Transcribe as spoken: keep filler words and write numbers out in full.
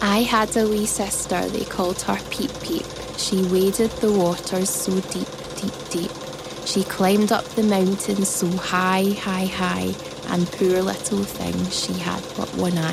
I had a wee sister, they called her Peep Peep. She waded the waters so deep, deep, deep. She climbed up the mountains so high, high, high, and poor little thing, she had but one eye.